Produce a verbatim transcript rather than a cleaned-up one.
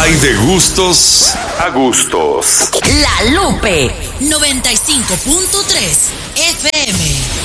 Hay de gustos a gustos. La Lupe noventa y cinco punto tres F M.